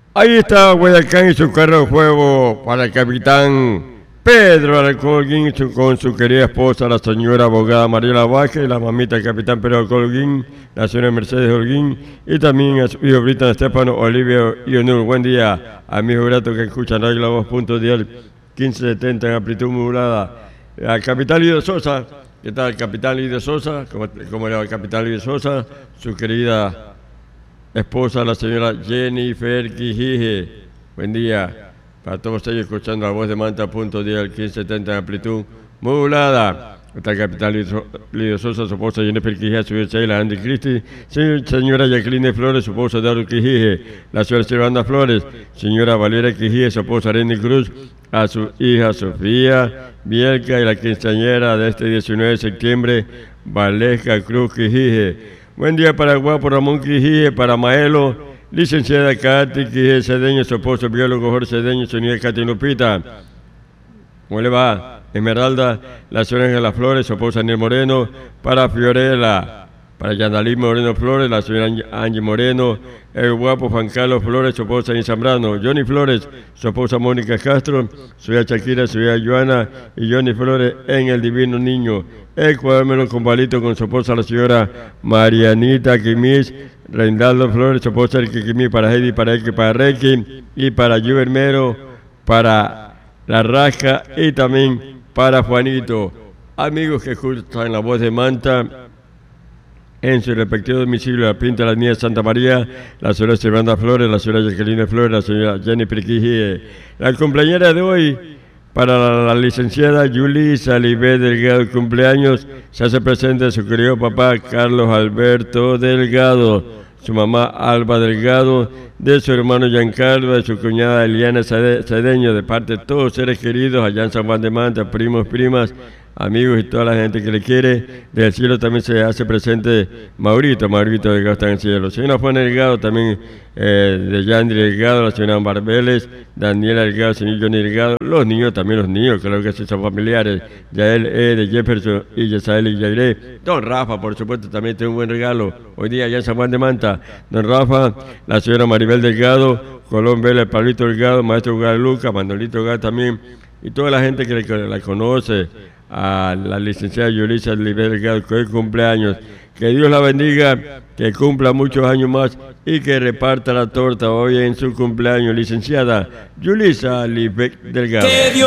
Ahí está Guayacán y su carro de juego para el capitán Pedro Alcolguín con su querida esposa, la señora abogada Mariela Vázquez, la mamita del capitán Pedro Alcolguín, la señora Mercedes Holguín y también a su hijo Britan Estefano, Olivia y Onur. Buen día, amigo grato que escuchan ahí la voz punto dial 1570 en amplitud modulada. Al capitán Lidio Sosa, ¿qué tal, capitán Lidio Sosa? ¿Cómo le va el capitán Lidio Sosa? Su querida esposa, la señora Jennifer Quijije. Buen día para todos ellos escuchando la voz de Manta, punto día del 1570 en amplitud modulada. Está el capitán Lidio Sosa, su esposa Jennifer Quijije, su hija Sheila Andy Christie, señora Jacqueline Flores, su esposa Dauro Quijije, la señora Silvana Flores, señora Valeria Quijije, su esposa Randy Cruz, a su hija Sofía Bielka y la quinceañera de este 19 de septiembre, Valesca Cruz Quijije. Buen día para el guapo Ramón Quijije, para Maelo, licenciada Katy Quijije Cedeño, su esposo biólogo Jorge Cedeño, su niña Katy Lupita. ¿Cómo le va? Esmeralda, la señora Ángela Flores, su esposa Daniel Moreno, para Fiorella, para Yandalí Moreno Flores, la señora Angie Moreno, el guapo Juan Carlos Flores, su esposa Inés Zambrano, Johnny Flores, su esposa Mónica Castro, su hija Shakira, su hija Joana y Johnny Flores en El Divino Niño. El cuadro con palito con su esposa la señora Marianita Quimis, Reinaldo Flores, su esposa Erika Quimis, para Heidi, para Eki, para Reiki y para Juvermero, para La Rasca y también para Juanito. Amigos que escuchan la voz de Manta en su respectivo domicilio, la Pinta de la Niña Santa María, la señora Silvana Flores, la señora Jacqueline Flores, la señora Jenny Priquije. La cumpleañera de hoy, para la licenciada Yulisa Libé Delgado, el cumpleaños, se hace presente su querido papá Carlos Alberto Delgado, su mamá Alba Delgado, de su hermano Giancarlo, de su cuñada Eliana Cedeño, de parte de todos seres queridos allá en San Juan de Manta, primos, primas, amigos y toda la gente que le quiere. Del cielo también se hace presente Maurito Delgado está en el cielo. Señora Juana Delgado también, de Yandri Delgado, la señora Barbeles, Daniela Delgado, señor Johnny Delgado, los niños también, los niños, claro que sí son familiares, Yael de Jefferson y Yesael y Yairé. Don Rafa, por supuesto, también tiene un buen regalo hoy día allá en San Juan de Manta. Don Rafa, la señora Maribel Delgado, Colón Vélez, Pablito Delgado, Maestro Luca, Manolito Delgado también, y toda la gente que la conoce, a la licenciada Yulisa Libé Delgado, que hoy cumpleaños. Que Dios la bendiga, que cumpla muchos años más y que reparta la torta hoy en su cumpleaños, licenciada Yulisa Libé Delgado.